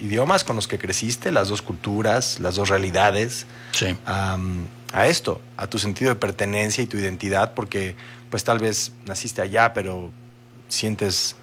idiomas con los que creciste, las dos culturas, las dos realidades, sí, a esto, a tu sentido de pertenencia y tu identidad, porque pues tal vez naciste allá, pero sientes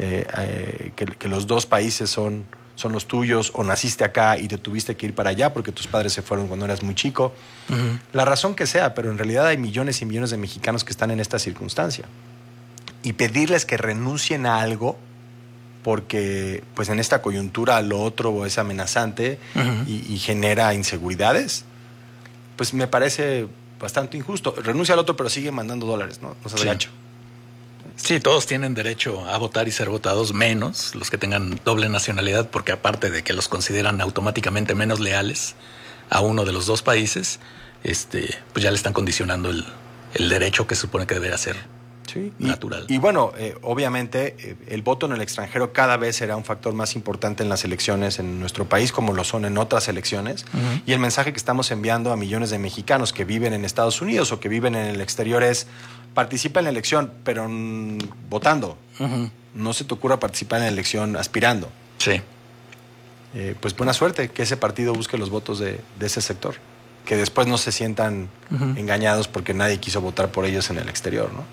que los dos países son los tuyos, o naciste acá y te tuviste que ir para allá porque tus padres se fueron cuando eras muy chico. uh-huh. La razón que sea, pero en realidad hay millones y millones de mexicanos que están en esta circunstancia. Y pedirles que renuncien a algo porque pues en esta coyuntura lo otro es amenazante Uh-huh. y genera inseguridades, pues me parece bastante injusto. Renuncia al otro, pero sigue mandando dólares, ¿no? No seas gacho. Sí, todos tienen derecho a votar y ser votados, menos los que tengan doble nacionalidad, porque aparte de que los consideran automáticamente menos leales a uno de los dos países, pues ya le están condicionando el derecho que se supone que debería ser natural. Y bueno, obviamente el voto en el extranjero cada vez será un factor más importante en las elecciones en nuestro país, como lo son en otras elecciones. Uh-huh. Y el mensaje que estamos enviando a millones de mexicanos que viven en Estados Unidos o que viven en el exterior es: participa en la elección, pero votando. Uh-huh. No se te ocurra participar en la elección aspirando. Sí. Pues buena suerte, que ese partido busque los votos de ese sector, que después no se sientan Uh-huh. engañados porque nadie quiso votar por ellos en el exterior, ¿no?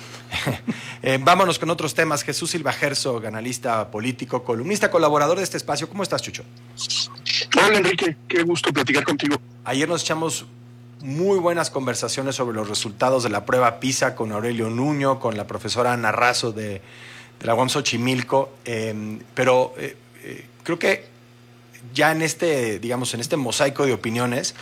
Vámonos con otros temas. Jesús Silva Herzog, analista político, columnista, colaborador de este espacio. ¿Cómo estás, Chucho? Hola, Enrique, qué gusto platicar contigo. Ayer nos echamos muy buenas conversaciones sobre los resultados de la prueba PISA con Aurelio Nuño, con la profesora Ana Razo de la UAM Xochimilco, pero creo que ya en este mosaico de opiniones,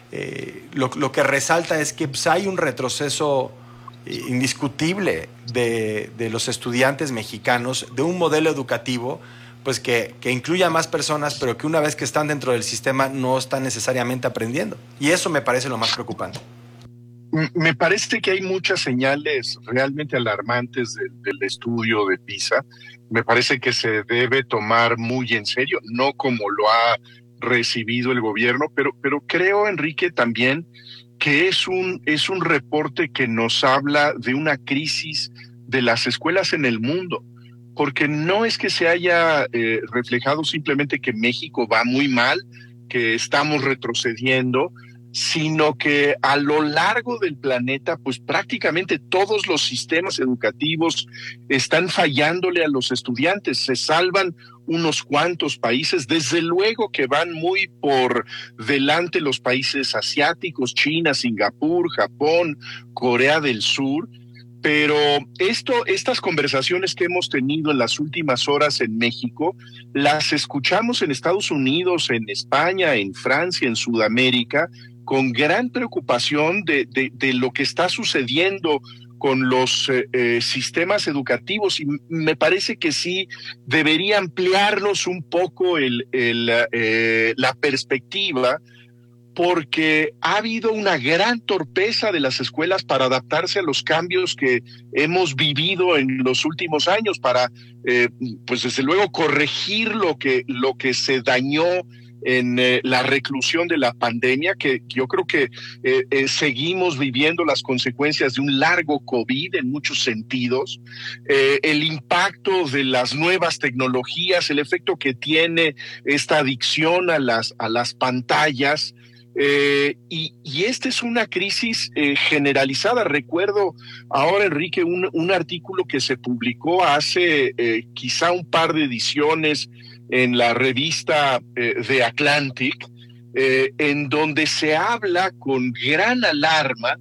lo que resalta es que pues, hay un retroceso indiscutible de los estudiantes mexicanos, de un modelo educativo pues que incluya a más personas, pero que una vez que están dentro del sistema no están necesariamente aprendiendo. Y eso me parece lo más preocupante. Me parece que hay muchas señales realmente alarmantes del estudio de PISA. Me parece que se debe tomar muy en serio, no como lo ha recibido el gobierno, pero creo, Enrique, también que es un reporte que nos habla de una crisis de las escuelas en el mundo, porque no es que se haya reflejado simplemente que México va muy mal, que estamos retrocediendo, sino que a lo largo del planeta, pues prácticamente todos los sistemas educativos están fallándole a los estudiantes. Se salvan unos cuantos países, desde luego que van muy por delante los países asiáticos, China, Singapur, Japón, Corea del Sur. Pero estas conversaciones que hemos tenido en las últimas horas en México, las escuchamos en Estados Unidos, en España, en Francia, en Sudamérica, con gran preocupación de lo que está sucediendo con los sistemas educativos, y me parece que sí debería ampliarnos un poco la perspectiva, porque ha habido una gran torpeza de las escuelas para adaptarse a los cambios que hemos vivido en los últimos años, para, pues desde luego, corregir lo que se dañó en la reclusión de la pandemia, que yo creo que seguimos viviendo las consecuencias de un largo COVID en muchos sentidos, el impacto de las nuevas tecnologías, el efecto que tiene esta adicción a las pantallas. Y esta es una crisis generalizada. Recuerdo ahora, Enrique, un artículo que se publicó hace quizá un par de ediciones en la revista The Atlantic, en donde se habla con gran alarma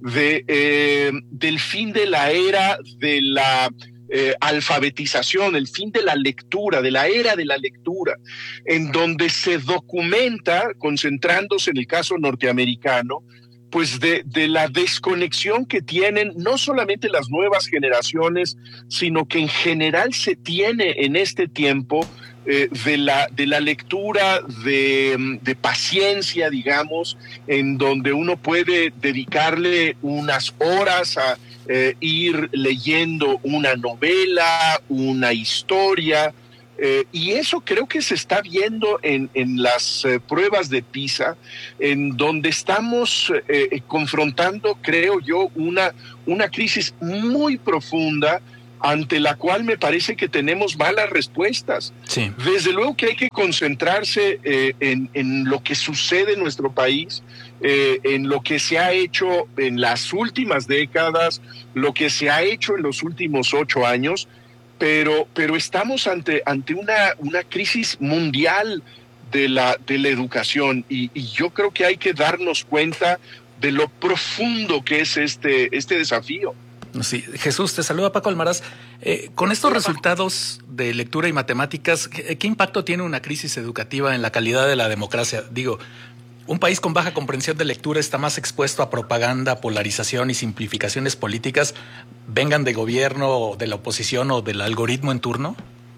del fin de la era de la alfabetización, el fin de la lectura, de la era de la lectura, en donde se documenta, concentrándose en el caso norteamericano, pues de la desconexión que tienen no solamente las nuevas generaciones, sino que en general se tiene en este tiempo de la lectura de paciencia, digamos, en donde uno puede dedicarle unas horas a ir leyendo una novela, una historia, y eso creo que se está viendo en las pruebas de PISA, en donde estamos confrontando, creo yo, una crisis muy profunda ante la cual me parece que tenemos malas respuestas. Sí. Desde luego que hay que concentrarse en lo que sucede en nuestro país, en lo que se ha hecho en las últimas décadas, lo que se ha hecho en los últimos 8 años, pero estamos ante una crisis mundial de la educación y yo creo que hay que darnos cuenta de lo profundo que es este desafío. Sí, Jesús, te saluda Paco Almaraz. Con estos resultados de lectura y matemáticas, ¿qué impacto tiene una crisis educativa en la calidad de la democracia? Digo, un país con baja comprensión de lectura está más expuesto a propaganda, polarización y simplificaciones políticas, vengan de gobierno, de la oposición o del algoritmo en turno.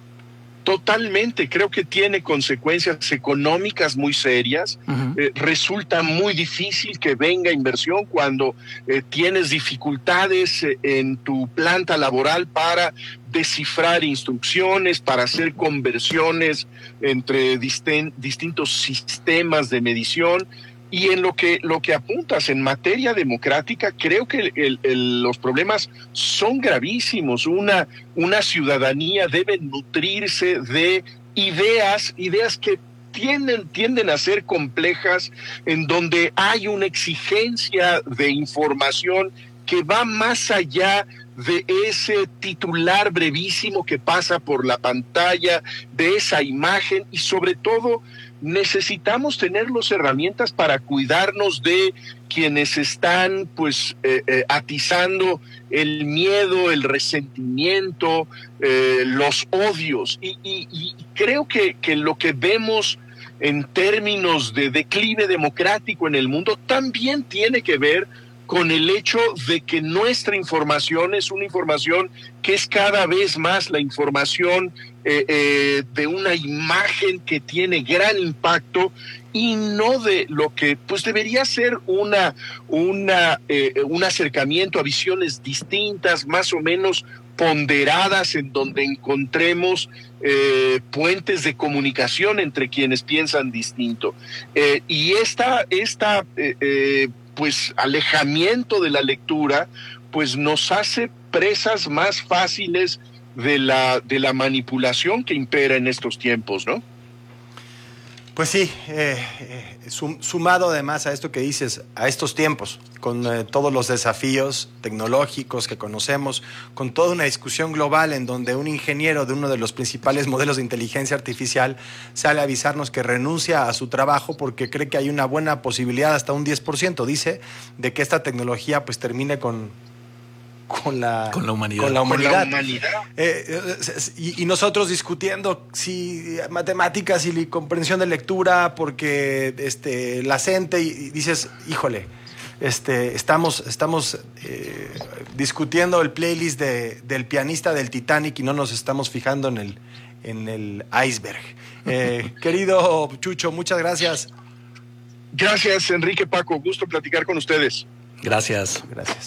Totalmente, creo que tiene consecuencias económicas muy serias. Uh-huh. Resulta muy difícil que venga inversión cuando tienes dificultades en tu planta laboral para descifrar instrucciones, para hacer conversiones entre distintos sistemas de medición. Y en lo que apuntas en materia democrática, creo que los problemas son gravísimos. Una ciudadanía debe nutrirse de ideas que tienden a ser complejas, en donde hay una exigencia de información que va más allá de ese titular brevísimo que pasa por la pantalla, de esa imagen, y sobre todo necesitamos tener las herramientas para cuidarnos de quienes están atizando el miedo, el resentimiento, los odios, y creo que lo que vemos en términos de declive democrático en el mundo también tiene que ver con el hecho de que nuestra información es una información que es cada vez más la información de una imagen que tiene gran impacto y no de lo que pues debería ser un acercamiento a visiones distintas, más o menos ponderadas, en donde encontremos puentes de comunicación entre quienes piensan distinto. Y pues alejamiento de la lectura pues nos hace presas más fáciles de la manipulación que impera en estos tiempos, ¿no? Pues sí, sumado además a esto que dices, a estos tiempos, con todos los desafíos tecnológicos que conocemos, con toda una discusión global en donde un ingeniero de uno de los principales modelos de inteligencia artificial sale a avisarnos que renuncia a su trabajo porque cree que hay una buena posibilidad, hasta un 10%, dice, de que esta tecnología pues termine con la humanidad. Y nosotros discutiendo si matemáticas y comprensión de lectura porque la CENTE, y dices, híjole, estamos discutiendo el playlist del pianista del Titanic y no nos estamos fijando en el iceberg. Querido Chucho, muchas gracias. Gracias, Enrique, Paco, gusto platicar con ustedes. Gracias.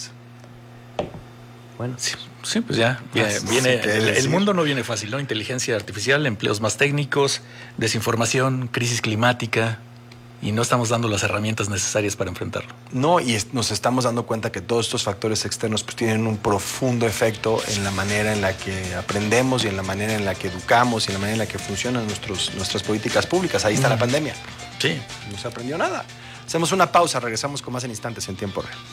Bueno, sí, pues ya viene. El mundo no viene fácil, ¿no? Inteligencia artificial, empleos más técnicos, desinformación, crisis climática, y no estamos dando las herramientas necesarias para enfrentarlo. No, y nos estamos dando cuenta que todos estos factores externos pues tienen un profundo efecto en la manera en la que aprendemos y en la manera en la que educamos y en la manera en la que funcionan nuestras políticas públicas. Ahí está la pandemia. Sí. No se aprendió nada. Hacemos una pausa, regresamos con más en instantes en Tiempo Real.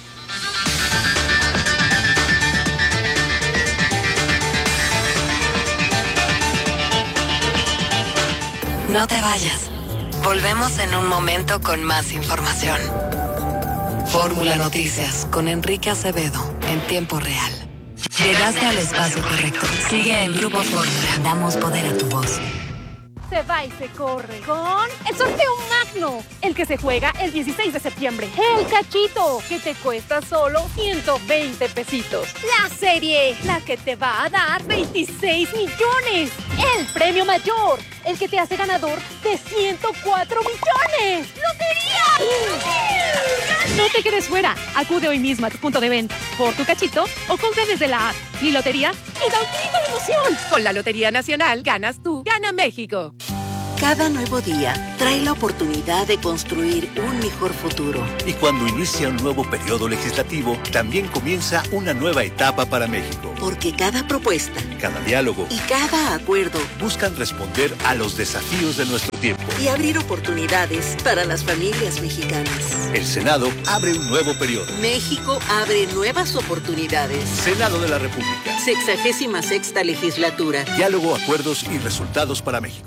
No te vayas. Volvemos en un momento con más información. Fórmula Noticias con Enrique Acevedo en Tiempo Real. Llegaste al espacio correcto. Sigue en Grupo Fórmula. Damos poder a tu voz. Se va y se corre con el sorteo Magno, el que se juega el 16 de septiembre. El cachito, que te cuesta solo 120 pesitos. La serie, la que te va a dar 26 millones. El premio mayor, el que te hace ganador de 104 millones. ¡Lotería! No te quedes fuera. Acude hoy mismo a tu punto de venta por tu cachito o compra desde la app Mi Lotería y da un grito de emoción. Con la Lotería Nacional ganas tú, gana México. Cada nuevo día trae la oportunidad de construir un mejor futuro. Y cuando inicia un nuevo periodo legislativo, también comienza una nueva etapa para México. Porque cada propuesta, cada diálogo y cada acuerdo buscan responder a los desafíos de nuestro tiempo y abrir oportunidades para las familias mexicanas. El Senado abre un nuevo periodo. México abre nuevas oportunidades. Senado de la República. 66ª legislatura. Diálogo, acuerdos y resultados para México.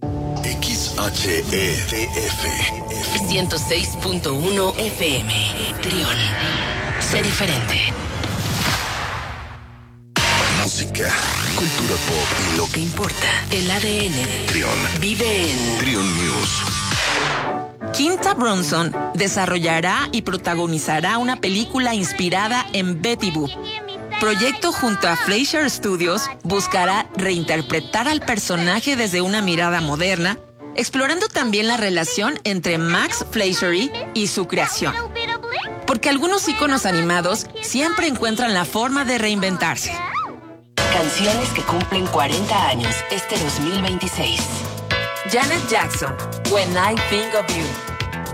XHEDF 106.1 FM. Trión. Sé diferente. Música, cultura pop y lo que importa. El ADN de Trión. Vive en Trión News. Quinta Brunson desarrollará y protagonizará una película inspirada en Betty Boop. Proyecto junto a Fleischer Studios buscará reinterpretar al personaje desde una mirada moderna, explorando también la relación entre Max Fleischer y su creación. Porque algunos íconos animados siempre encuentran la forma de reinventarse. Canciones que cumplen 40 años este 2026. Janet Jackson, When I Think of You.